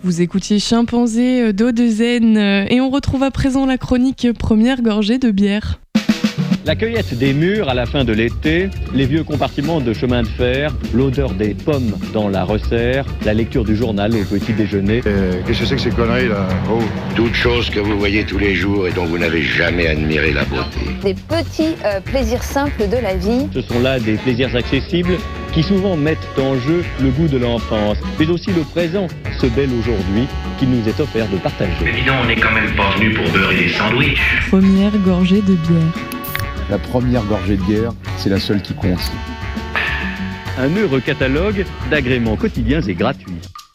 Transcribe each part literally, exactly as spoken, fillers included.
Vous écoutiez Chimpanzé d'O deux N et on retrouve à présent la chronique Première gorgée de bière. La cueillette des mûres à la fin de l'été, les vieux compartiments de chemin de fer, l'odeur des pommes dans la resserre, la lecture du journal au petit déjeuner. Euh, qu'est-ce que c'est que ces conneries là? Oh. Toutes choses que vous voyez tous les jours et dont vous n'avez jamais admiré la beauté. Des petits euh, plaisirs simples de la vie. Ce sont là des plaisirs accessibles qui souvent mettent en jeu le goût de l'enfance, mais aussi le présent, ce bel aujourd'hui qui nous est offert de partager. Mais dis donc, on n'est quand même pas venu pour beurrer des sandwichs. Première gorgée de bière. La première gorgée de bière, c'est la seule qui compte. Un heureux catalogue d'agréments quotidiens et gratuits.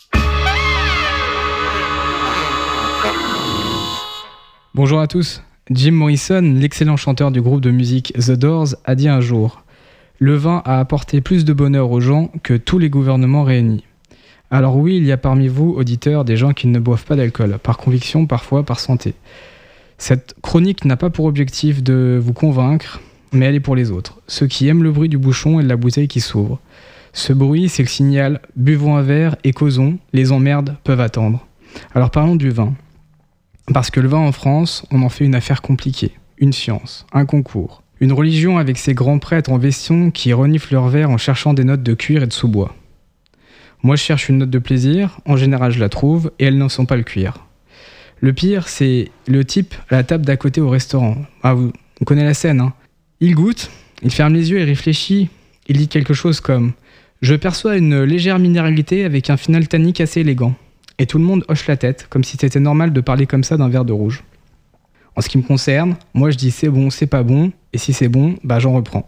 Bonjour à tous. Jim Morrison, l'excellent chanteur du groupe de musique The Doors, a dit un jour « Le vin a apporté plus de bonheur aux gens que tous les gouvernements réunis. » Alors oui, il y a parmi vous, auditeurs, des gens qui ne boivent pas d'alcool, par conviction, parfois par santé. Cette chronique n'a pas pour objectif de vous convaincre, mais elle est pour les autres, ceux qui aiment le bruit du bouchon et de la bouteille qui s'ouvre. Ce bruit, c'est le signal « buvons un verre et causons, les emmerdes peuvent attendre ». Alors parlons du vin. Parce que le vin en France, on en fait une affaire compliquée, une science, un concours, une religion avec ses grands prêtres en veston qui reniflent leur verre en cherchant des notes de cuir et de sous-bois. Moi je cherche une note de plaisir, en général je la trouve, et elles n'en sont pas le cuir. Le pire, c'est le type à la table d'à côté au restaurant. Ah, vous, on connaît la scène, hein. Il goûte, il ferme les yeux et réfléchit. Il dit quelque chose comme « Je perçois une légère minéralité avec un final tannique assez élégant. » Et tout le monde hoche la tête, comme si c'était normal de parler comme ça d'un verre de rouge. En ce qui me concerne, moi je dis « c'est bon, c'est pas bon », et si c'est bon, bah j'en reprends.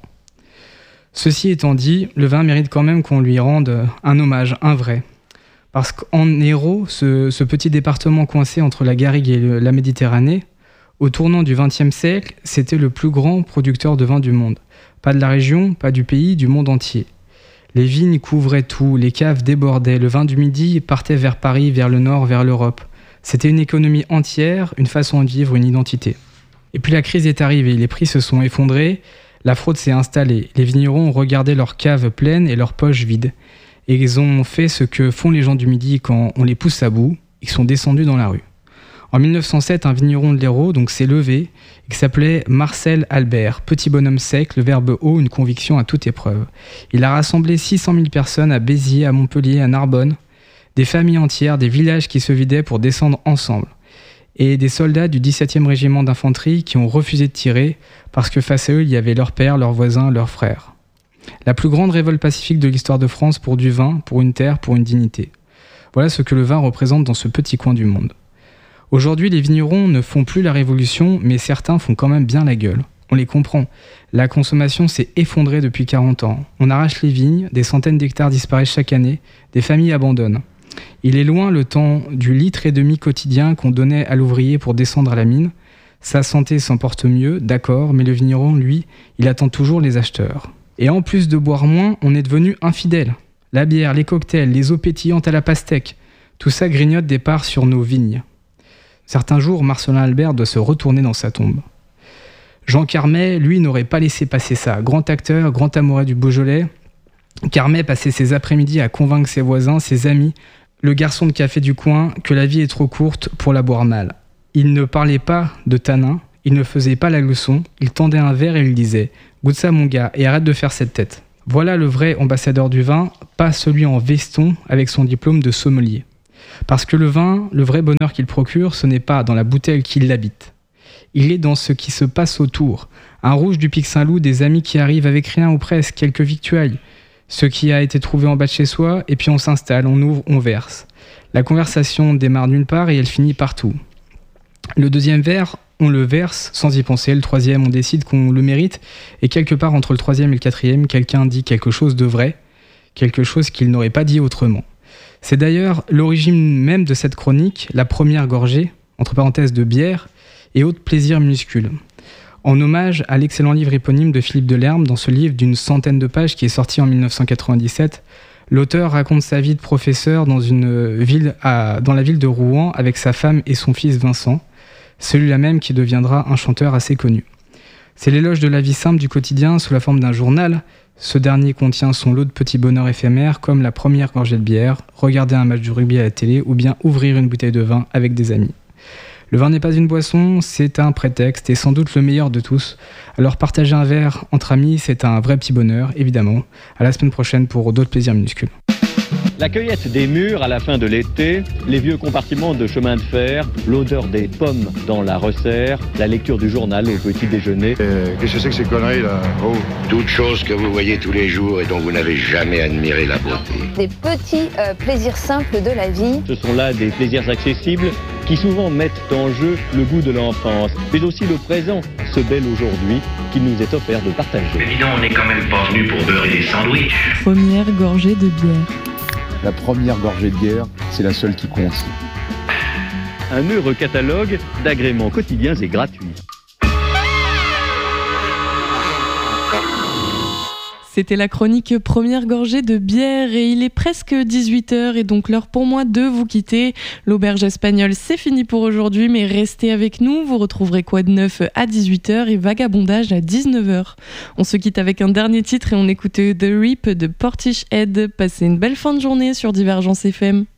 Ceci étant dit, le vin mérite quand même qu'on lui rende un hommage, un vrai. Parce qu'en Hérault, ce, ce petit département coincé entre la Garrigue et le, la Méditerranée, au tournant du vingtième siècle, c'était le plus grand producteur de vin du monde. Pas de la région, pas du pays, du monde entier. Les vignes couvraient tout, les caves débordaient, le vin du Midi partait vers Paris, vers le nord, vers l'Europe. C'était une économie entière, une façon de vivre, une identité. Et puis la crise est arrivée, les prix se sont effondrés, la fraude s'est installée, les vignerons ont regardé leurs caves pleines et leurs poches vides. Et ils ont fait ce que font les gens du Midi quand on les pousse à bout, ils sont descendus dans la rue. En mille neuf cent sept, un vigneron de l'Hérault donc, s'est levé, qui s'appelait Marcel Albert, petit bonhomme sec, le verbe haut, une conviction à toute épreuve. Il a rassemblé six cent mille personnes à Béziers, à Montpellier, à Narbonne, des familles entières, des villages qui se vidaient pour descendre ensemble, et des soldats du dix-septième régiment d'infanterie qui ont refusé de tirer parce que face à eux, il y avait leurs pères, leurs voisins, leurs frères. La plus grande révolte pacifique de l'histoire de France pour du vin, pour une terre, pour une dignité. Voilà ce que le vin représente dans ce petit coin du monde. Aujourd'hui, les vignerons ne font plus la révolution, mais certains font quand même bien la gueule. On les comprend. La consommation s'est effondrée depuis quarante ans. On arrache les vignes, des centaines d'hectares disparaissent chaque année, des familles abandonnent. Il est loin le temps du litre et demi quotidien qu'on donnait à l'ouvrier pour descendre à la mine. Sa santé s'en porte mieux, d'accord, mais le vigneron, lui, il attend toujours les acheteurs. Et en plus de boire moins, on est devenu infidèle. La bière, les cocktails, les eaux pétillantes à la pastèque, tout ça grignote des parts sur nos vignes. Certains jours, Marcelin Albert doit se retourner dans sa tombe. Jean Carmet, lui, n'aurait pas laissé passer ça. Grand acteur, grand amoureux du Beaujolais, Carmet passait ses après-midi à convaincre ses voisins, ses amis, le garçon de café du coin, que la vie est trop courte pour la boire mal. Il ne parlait pas de tanin, il ne faisait pas la leçon, il tendait un verre et il disait « Goûte ça mon gars et arrête de faire cette tête ». Voilà le vrai ambassadeur du vin, pas celui en veston avec son diplôme de sommelier. Parce que le vin, le vrai bonheur qu'il procure, ce n'est pas dans la bouteille qui l'habite. Il est dans ce qui se passe autour. Un rouge du Pic Saint-Loup, des amis qui arrivent avec rien ou presque, quelques victuailles. Ce qui a été trouvé en bas de chez soi, et puis on s'installe, on ouvre, on verse. La conversation démarre nulle part et elle finit partout. Le deuxième verre, on le verse sans y penser. Le troisième, on décide qu'on le mérite. Et quelque part entre le troisième et le quatrième, quelqu'un dit quelque chose de vrai, quelque chose qu'il n'aurait pas dit autrement. C'est d'ailleurs l'origine même de cette chronique, la première gorgée, entre parenthèses de bière, et autres plaisirs minuscules. En hommage à l'excellent livre éponyme de Philippe Delerme, dans ce livre d'une centaine de pages qui est sorti en dix-neuf cent quatre-vingt-dix-sept, l'auteur raconte sa vie de professeur dans, une ville à, dans la ville de Rouen avec sa femme et son fils Vincent, celui-là même qui deviendra un chanteur assez connu. C'est l'éloge de la vie simple du quotidien sous la forme d'un journal Ce dernier contient son lot de petits bonheurs éphémères comme la première gorgée de bière, regarder un match de rugby à la télé ou bien ouvrir une bouteille de vin avec des amis. Le vin n'est pas une boisson, c'est un prétexte et sans doute le meilleur de tous. Alors partager un verre entre amis, c'est un vrai petit bonheur, évidemment. À la semaine prochaine pour d'autres plaisirs minuscules. La cueillette des mûres à la fin de l'été, les vieux compartiments de chemin de fer, l'odeur des pommes dans la resserre, la lecture du journal au petit déjeuner. Euh, Qu'est-ce que c'est que ces conneries là? Oh. Toutes choses que vous voyez tous les jours et dont vous n'avez jamais admiré la beauté. Des petits euh, plaisirs simples de la vie. Ce sont là des plaisirs accessibles qui souvent mettent en jeu le goût de l'enfance, mais aussi le présent, ce bel aujourd'hui qu'il nous est offert de partager. Mais dis donc, on n'est quand même pas venu pour beurrer des sandwichs. Première gorgée de bière. La première gorgée de bière, c'est la seule qui compte. Un heureux catalogue d'agréments quotidiens et gratuits. C'était la chronique Première gorgée de bière et il est presque dix-huit heures et donc l'heure pour moi de vous quitter. L'auberge espagnole, c'est fini pour aujourd'hui, mais restez avec nous, vous retrouverez Quoi de neuf à dix-huit heures et Vagabondage à dix-neuf heures. On se quitte avec un dernier titre et on écoute The Reap de Portishead. Passez une belle fin de journée sur Divergence F M.